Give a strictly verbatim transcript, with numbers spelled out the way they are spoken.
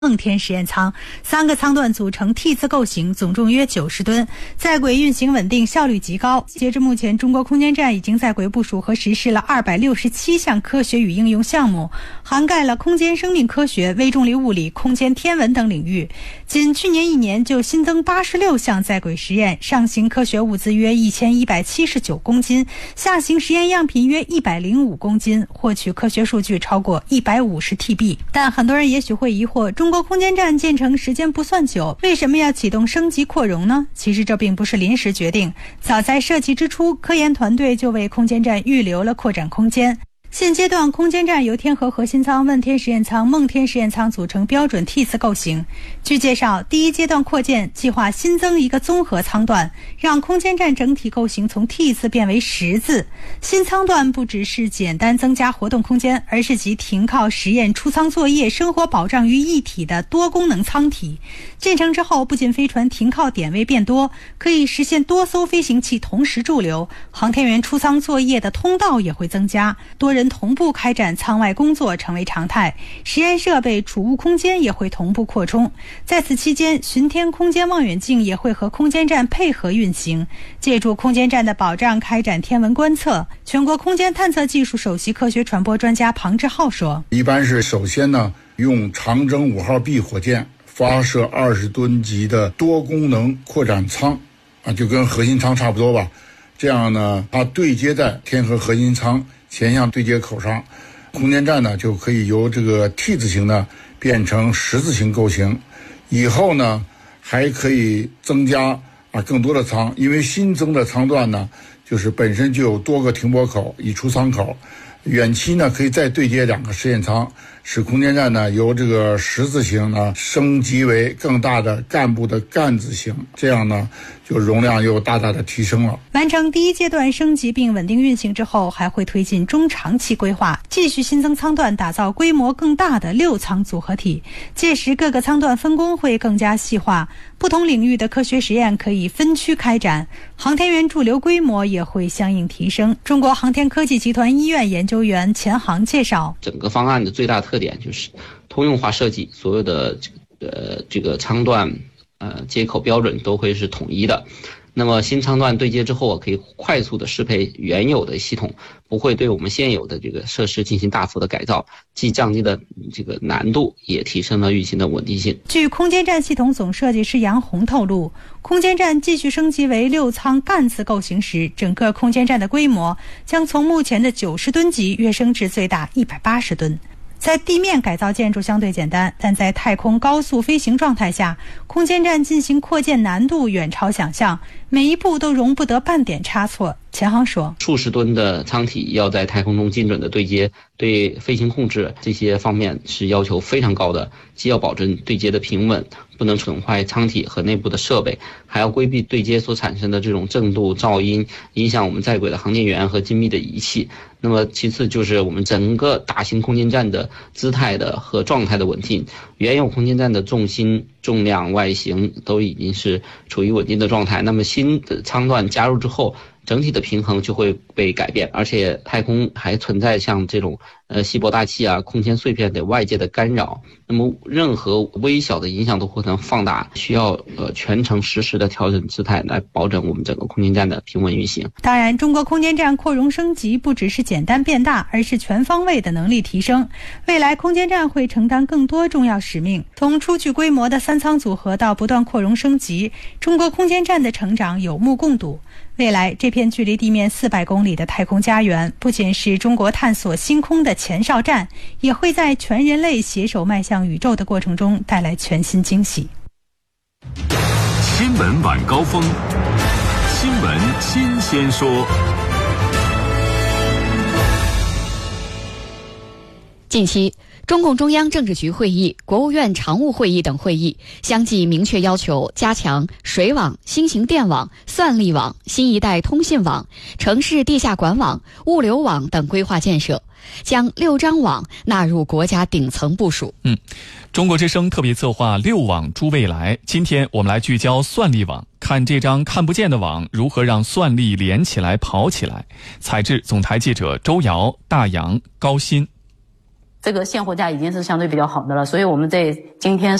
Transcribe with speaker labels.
Speaker 1: 梦天实验舱，三个舱段组成 T 字构型，总重约九十吨，在轨运行稳定，效率极高。截至目前，中国空间站已经在轨部署和实施了二百六十七项科学与应用项目，涵盖了空间生命科学、微重力物理、空间天文等领域。仅去年一年就新增八十六项在轨实验，上行科学物资约一千一百七十九公斤，下行实验样品约一百零五公斤，获取科学数据超过一百五十 T B。但很多人也许会疑惑，中国空间站建成时间不算久，为什么要启动升级扩容呢？其实这并不是临时决定，早在设计之初，科研团队就为空间站预留了扩展空间。现阶段，空间站由天河核心舱、问天实验舱、梦天实验舱组成标准 T 字构型。据介绍，第一阶段扩建计划新增一个综合舱段，让空间站整体构型从 T 字变为十字。新舱段不只是简单增加活动空间，而是集停靠、实验、出舱作业、生活保障于一体的多功能舱体。建成之后，不仅飞船停靠点位变多，可以实现多艘飞行器同时驻留，航天员出舱作业的通道也会增加，多人同步开展舱外工作成为常态，实验设备、储物空间也会同步扩充。在此期间，巡天空间望远镜也会和空间站配合运行，借助空间站的保障开展天文观测。全国空间探测技术首席科学传播专家庞志浩说：“
Speaker 2: 一般是首先呢，用长征五号 B 火箭发射二十吨级的多功能扩展舱，啊，就跟核心舱差不多吧。这样呢，它对接在天河核心舱前向对接口上，空间站呢就可以由这个 T 字形呢变成十字形构型。以后呢还可以增加啊更多的舱，因为新增的舱段呢就是本身就有多个停泊口、以出舱口，远期呢可以再对接两个实验舱，使空间站呢由这个十字形呢升级为更大的干部的干字形，这样呢就容量又大大的提升了。
Speaker 1: 完成第一阶段升级并稳定运行之后，还会推进中长期规划，继续新增舱段，打造规模更大的六舱组合体。届时各个舱段分工会更加细化，不同领域的科学实验可以分区开展，航天员驻留规模也会相应提升。中国航天科技集团医院研究员钱航介绍，
Speaker 3: 整个方案的最大特点就是通用化设计，所有的呃这个舱段呃接口标准都会是统一的。那么新舱段对接之后，可以快速的适配原有的系统，不会对我们现有的这个设施进行大幅的改造，既降低了这个难度，也提升了运行的稳定性。
Speaker 1: 据空间站系统总设计师杨红透露，空间站继续升级为六舱干字构型时，整个空间站的规模将从目前的九十吨级跃升至最大一百八十吨。在地面改造建筑相对简单，但在太空高速飞行状态下，空间站进行扩建难度远超想象，每一步都容不得半点差错。钱航说，
Speaker 3: 数十吨的舱体要在太空中精准的对接，对飞行控制这些方面是要求非常高的，既要保证对接的平稳，不能损坏舱体和内部的设备，还要规避对接所产生的这种震度、噪音，影响我们在轨的航天员和精密的仪器。那么其次就是我们整个大型空间站的姿态的和状态的稳定，原有空间站的重心、重量、外形都已经是处于稳定的状态，那么新的舱段加入之后，整体的平衡就会被改变，而且太空还存在像这种呃稀薄大气啊、空间碎片等外界的干扰，那么任何微小的影响都会能放大，需要呃全程实时的调整姿态来保证我们整个空间站的平稳运行。
Speaker 1: 当然，中国空间站扩容升级不只是简单变大，而是全方位的能力提升。未来空间站会承担更多重要使命，从初具规模的三舱组合到不断扩容升级，中国空间站的成长有目共睹。未来这片距离地面四百公里的太空家园，不仅是中国探索星空的前哨站，也会在全人类携手迈向宇宙的过程中带来全新惊喜。
Speaker 4: 新闻晚高峰，新闻新鲜说。
Speaker 5: 近期，中共中央政治局会议、国务院常务会议等会议相继明确要求加强水网、新型电网、算力网、新一代通信网、城市地下管网、物流网等规划建设，将六张网纳入国家顶层部署。
Speaker 6: 嗯，中国之声特别策划六网诸未来，今天我们来聚焦算力网，看这张看不见的网如何让算力连起来、跑起来。采制总台记者周瑶、大洋、高鑫。
Speaker 7: 这个现货价已经是相对比较好的了，所以我们在今天